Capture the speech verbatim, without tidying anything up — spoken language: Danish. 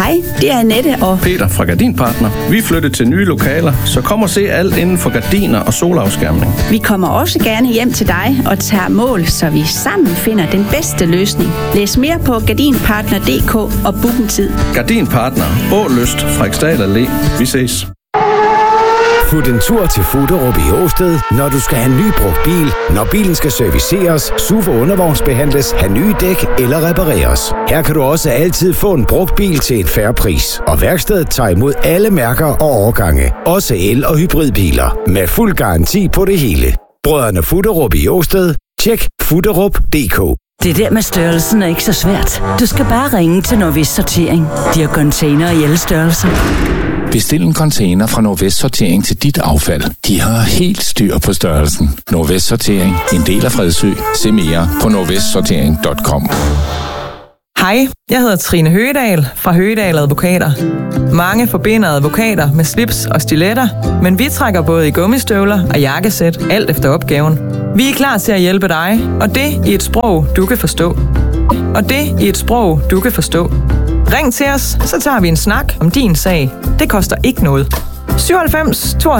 Hej, det er Annette og Peter fra Gardinpartner. Vi er flyttet til nye lokaler, så kom og se alt inden for gardiner og solafskærmning. vi kommer også gerne hjem til dig og tager mål, så vi sammen finder den bedste løsning. Læs mere på gardinpartner punktum d k og book en tid. Gardinpartner. Ålyst. Frederiksdal Allé. Vi ses. Fut en tur til Fuderup i Åsted, når du skal have en ny brugt bil, når bilen skal serviceres, S U V og undervognsbehandles, have nye dæk eller repareres. Her kan du også altid få en brugt bil til en fair pris. Og værkstedet tager imod alle mærker og årgange, også el- og hybridbiler, med fuld garanti på det hele. Brødrene Fuderup i Åsted. Tjek fuderup punktum d k. Det der med størrelsen er ikke så svært. Du skal bare ringe til Nordvest Sortering. De har container i alle størrelser. Bestil en container fra Nordvest Sortering til dit affald. De har helt styr på størrelsen. Nordvest Sortering. En del af Fredsø. Se mere på nordvest sortering punktum com. Hej, jeg hedder Trine Høgedal fra Høgedal Advokater. Mange forbinder advokater med slips og stiletter, men vi trækker både i gummistøvler og jakkesæt, alt efter opgaven. Vi er klar til at hjælpe dig, og det i et sprog, du kan forstå. Og det i et sprog, du kan forstå. Ring til os, så tager vi en snak om din sag. Det koster ikke noget. syvoghalvfems